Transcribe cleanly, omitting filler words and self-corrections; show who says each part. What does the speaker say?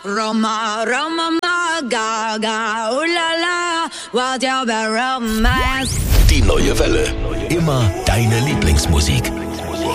Speaker 1: Roma, Roma, Gaga, ulala, what your romance.
Speaker 2: Die neue Welle. Immer deine Lieblingsmusik.